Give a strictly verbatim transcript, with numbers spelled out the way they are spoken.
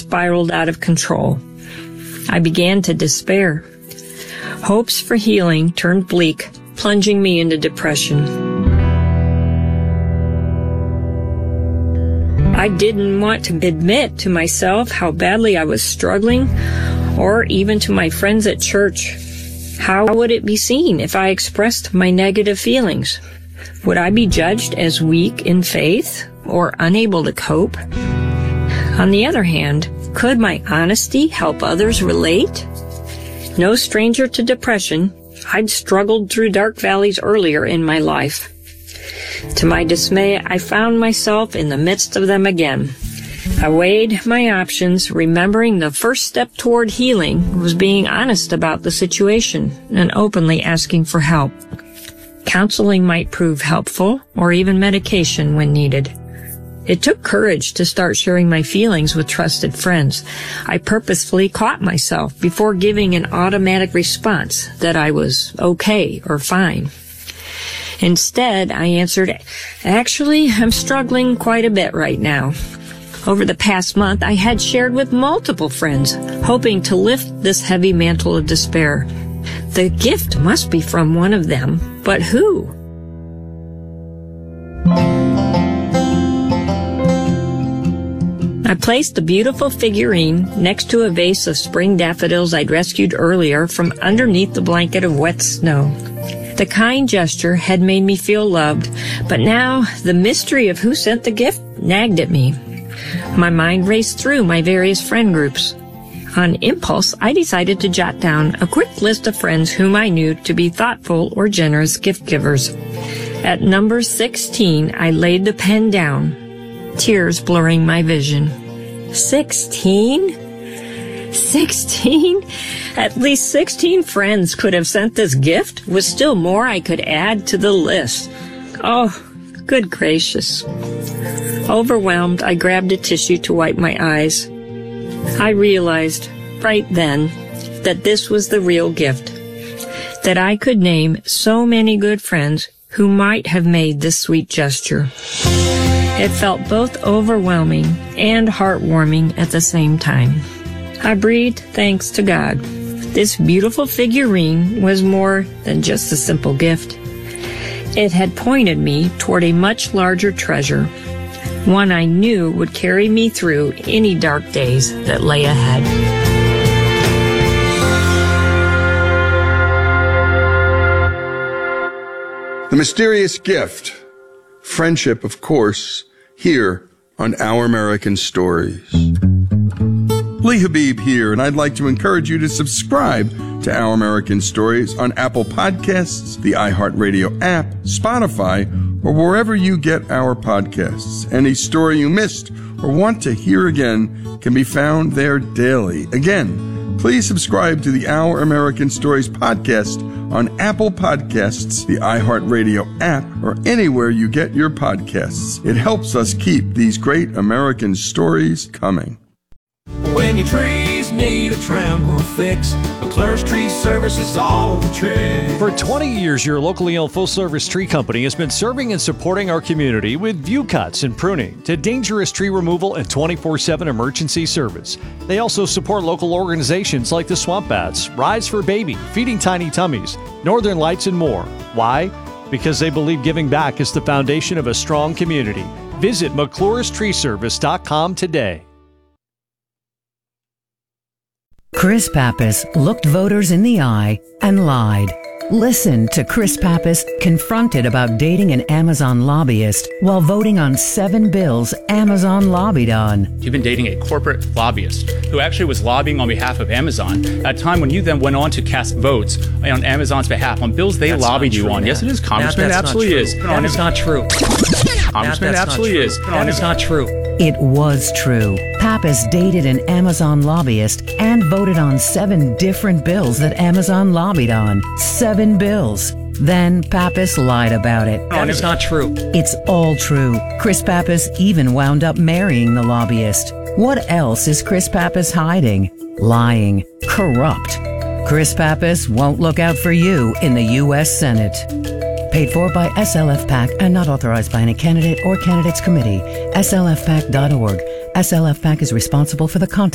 spiraled out of control. I began to despair. Hopes for healing turned bleak, plunging me into depression. I didn't want to admit to myself how badly I was struggling, or even to my friends at church. How would it be seen if I expressed my negative feelings? Would I be judged as weak in faith or unable to cope? On the other hand, could my honesty help others relate? No stranger to depression, I'd struggled through dark valleys earlier in my life. To my dismay, I found myself in the midst of them again. I weighed my options, remembering the first step toward healing was being honest about the situation and openly asking for help. Counseling might prove helpful, or even medication when needed. It took courage to start sharing my feelings with trusted friends. I purposefully caught myself before giving an automatic response that I was okay or fine. Instead, I answered, "Actually, I'm struggling quite a bit right now." Over the past month, I had shared with multiple friends, hoping to lift this heavy mantle of despair. The gift must be from one of them, but who? I placed the beautiful figurine next to a vase of spring daffodils I'd rescued earlier from underneath the blanket of wet snow. The kind gesture had made me feel loved, but now the mystery of who sent the gift nagged at me. My mind raced through my various friend groups. On impulse, I decided to jot down a quick list of friends whom I knew to be thoughtful or generous gift givers. At number sixteen, I laid the pen down, tears blurring my vision. Sixteen? Sixteen? At least sixteen friends could have sent this gift, with still more I could add to the list. Oh, good gracious. Overwhelmed, I grabbed a tissue to wipe my eyes. I realized, right then, that this was the real gift. That I could name so many good friends who might have made this sweet gesture. It felt both overwhelming and heartwarming at the same time. I breathed thanks to God. This beautiful figurine was more than just a simple gift. It had pointed me toward a much larger treasure, one I knew would carry me through any dark days that lay ahead. The mysterious gift. Friendship, of course, here on Our American Stories. Lee Habib here, and I'd like to encourage you to subscribe to Our American Stories on Apple Podcasts, the iHeartRadio app, Spotify, or wherever you get our podcasts. Any story you missed or want to hear again can be found there daily. Again, please subscribe to the Our American Stories podcast on Apple Podcasts, the iHeartRadio app, or anywhere you get your podcasts. It helps us keep these great American stories coming. When your trees need a trim or fix, McClure's Tree Service is all the trick. For twenty years, your locally owned full-service tree company has been serving and supporting our community with view cuts and pruning to dangerous tree removal and twenty-four seven emergency service. They also support local organizations like the Swamp Bats, Rise for Baby, Feeding Tiny Tummies, Northern Lights, and more. Why? Because they believe giving back is the foundation of a strong community. Visit McClure's Tree Service dot com today. Chris Pappas looked voters in the eye and lied. Listen to Chris Pappas confronted about dating an Amazon lobbyist while voting on seven bills Amazon lobbied on. You've been dating a corporate lobbyist who actually was lobbying on behalf of Amazon at a time when you then went on to cast votes on Amazon's behalf on bills they that's lobbied you true, on. Matt. Yes, it is, Congressman. Matt, It absolutely is. That is not true. Congressman, it absolutely is. That is not true. It was true. Pappas dated an Amazon lobbyist and voted on seven different bills that Amazon lobbied on. Seven bills. Then Pappas lied about it. That is not true. It's all true. Chris Pappas even wound up marrying the lobbyist. What else is Chris Pappas hiding? Lying. Corrupt. Chris Pappas won't look out for you in the U S Senate. Paid for by S L F PAC and not authorized by any candidate or candidates committee. S L F PAC dot org. S L F PAC is responsible for the content